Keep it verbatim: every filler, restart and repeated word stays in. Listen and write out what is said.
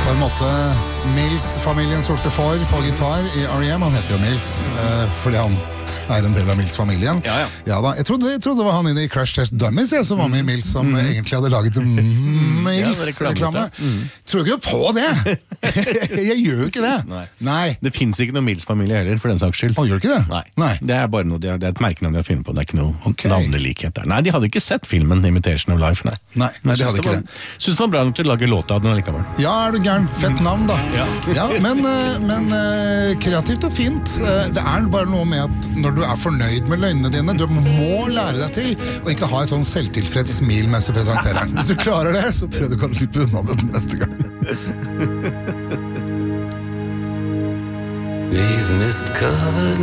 På en måte Mills-familien sorte får på gitar i R E M. Han heter jo Mills, eh, fordi han er en del av Mills-familien. Ja, ja. Ja da, jeg trodde, jeg trodde det var han inne i Crash Test Dummies jeg, som var med i Mills, som mm. egentlig hadde laget Mills-reklame. Ja, mm. Tror ikke på det! Jeg gjør jo ikke det. Nei. Nei. Det finnes ikke noen Mills-familie heller, for den saks skyld. Å, gjør ikke det? Nei. Nei. Det er bare noe, de har, det er et merkenavn de har funnet på, det er ikke noe okay. navnelikhet der. Nei, de hadde ikke sett filmen Imitation of Life, nei. Nei, nei de hadde ikke det. Synes det var bra nok til å lage låta av den allikevel. Ja, er du gæren. Fett navn, da. Ja. Ja, men, men kreativt og fint. Det er bare noe med at når du er fornøyd med løgnene dine, du må lære deg til og ikke ha et sånn selvtilfreds smil mens du presenterer den. Hvis du klarer det, så tror jeg du kan slippe unna med den neste gang. These mist-covered